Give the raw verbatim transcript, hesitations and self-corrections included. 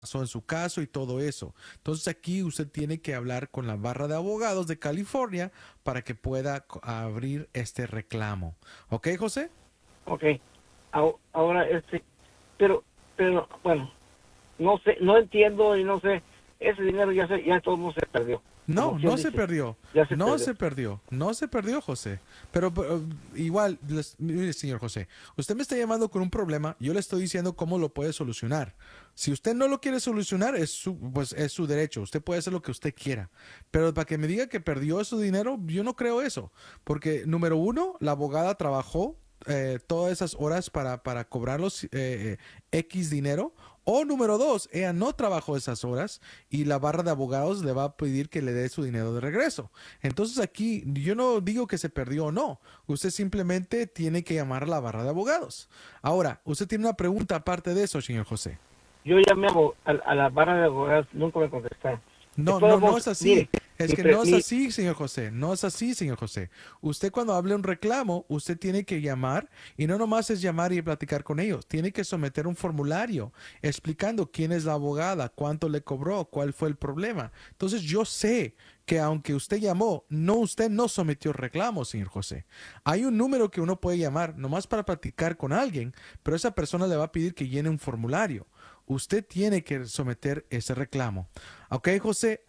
pasó en su caso y todo eso. Entonces aquí usted tiene que hablar con la barra de abogados de California para que pueda co- abrir este reclamo. ¿Ok, José? Ok. Au- Ahora, este, pero, pero, bueno, no sé, no entiendo y no sé, ese dinero ya se, ya todo no se perdió, como No, quien no se dice, perdió. ya se No perdió. se perdió. No se perdió, José. Pero, pero, igual, les- mire, señor José, usted me está llamando con un problema, yo le estoy diciendo cómo lo puede solucionar. Si usted no lo quiere solucionar, es su, pues es su derecho. Usted puede hacer lo que usted quiera. Pero para que me diga que perdió su dinero, yo no creo eso. Porque, número uno, la abogada trabajó eh, todas esas horas para, para cobrar los eh, eh, X dinero. O número dos, ella no trabajó esas horas y la barra de abogados le va a pedir que le dé su dinero de regreso. Entonces aquí yo no digo que se perdió o no. Usted simplemente tiene que llamar a la barra de abogados. Ahora, usted tiene una pregunta aparte de eso, señor José. Yo llamé a, abo- a, a la barra de abogados, nunca me contestaron. De No, no, todos no modos, es así. mire, Es mi, que pre- no es mi, así, señor José. No es así, señor José. Usted cuando hable un reclamo, usted tiene que llamar y no nomás es llamar y platicar con ellos. Tiene que someter un formulario explicando quién es la abogada, cuánto le cobró, cuál fue el problema. Entonces yo sé que aunque usted llamó, no, usted no sometió reclamo, señor José. Hay un número que uno puede llamar nomás para platicar con alguien, pero esa persona le va a pedir que llene un formulario. Usted tiene que someter ese reclamo. Ok, José,